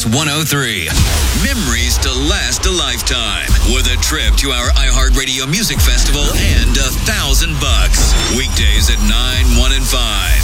Kiss 103. Memories to last a lifetime. With a trip to our iHeartRadio Music Festival and $1,000. Weekdays at 9, 1, and 5.